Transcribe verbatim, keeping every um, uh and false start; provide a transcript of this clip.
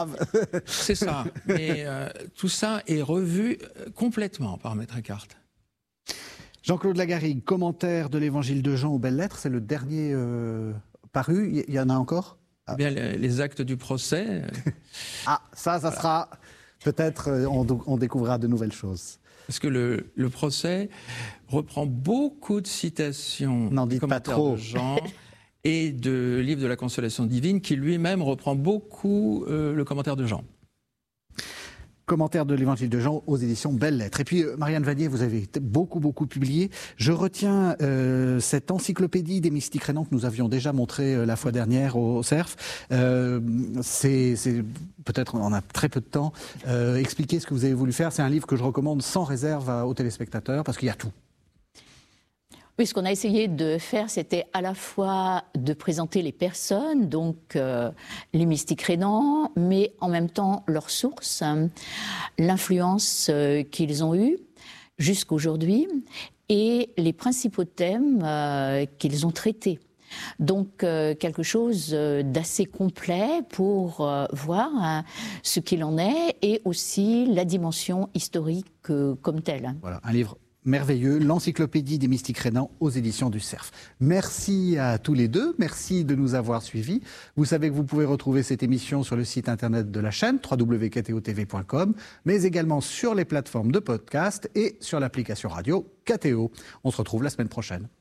C'est ça. Mais euh, tout ça est revu complètement par Maître Eckhart. Jean-Claude Lagarrigue, commentaire de l'Évangile de Jean aux belles lettres, c'est le dernier euh, paru. Il y, y en a encore? Ah. Bien, les, les actes du procès. Ah, ça, ça voilà. sera peut-être, euh, on, on découvrira de nouvelles choses. Parce que le, le procès reprend beaucoup de citations N'en dites pas trop. de Jean et de livre de la Consolation divine, qui lui-même reprend beaucoup euh, le commentaire de Jean. Commentaire de l'Évangile de Jean aux éditions Belles Lettres. Et puis, Marianne Vanier, vous avez beaucoup, beaucoup publié. Je retiens euh, cette encyclopédie des mystiques rénants que nous avions déjà montrée euh, la fois dernière au C E R F. Euh, c'est, c'est, peut-être on a très peu de temps. Euh, expliquez ce que vous avez voulu faire. C'est un livre que je recommande sans réserve à, aux téléspectateurs, parce qu'il y a tout. Oui, ce qu'on a essayé de faire, c'était à la fois de présenter les personnes, donc euh, les mystiques rénants, mais en même temps leurs sources, hein, l'influence euh, qu'ils ont eue jusqu'aujourd'hui et les principaux thèmes euh, qu'ils ont traités. Donc euh, quelque chose d'assez complet pour euh, voir hein, ce qu'il en est et aussi la dimension historique euh, comme telle. Voilà, un livre merveilleux, l'encyclopédie des mystiques rénants aux éditions du C E R F. Merci à tous les deux, merci de nous avoir suivis. Vous savez que vous pouvez retrouver cette émission sur le site internet de la chaîne w w w point k t o t v point com, mais également sur les plateformes de podcast et sur l'application radio K T O. On se retrouve la semaine prochaine.